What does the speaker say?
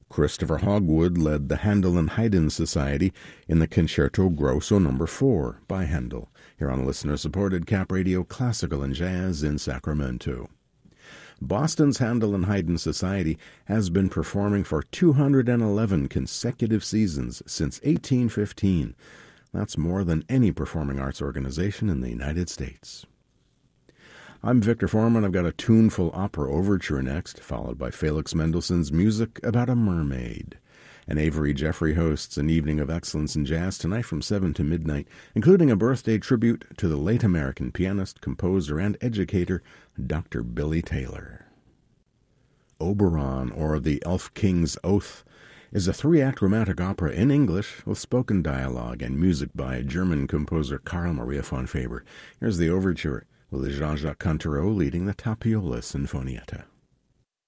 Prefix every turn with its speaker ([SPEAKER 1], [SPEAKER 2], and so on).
[SPEAKER 1] Christopher Hogwood led the Handel and Haydn Society in the Concerto Grosso No. 4 by Handel, here on listener-supported Cap Radio Classical and Jazz in Sacramento. Boston's Handel and Haydn Society has been performing for 211 consecutive seasons since 1815. That's more than any performing arts organization in the United States. I'm Victor Foreman. I've got a tuneful opera overture next, followed by Felix Mendelssohn's Music About a Mermaid. And Avery Jeffrey hosts an evening of excellence in jazz tonight from 7 to midnight, including a birthday tribute to the late American pianist, composer, and educator, Dr. Billy Taylor. Oberon, or The Elf King's Oath, is a 3-act romantic opera in English with spoken dialogue and music by German composer Karl Maria von Faber. Here's the overture, with Jean-Jacques Cantereau leading the Tapiola Sinfonietta.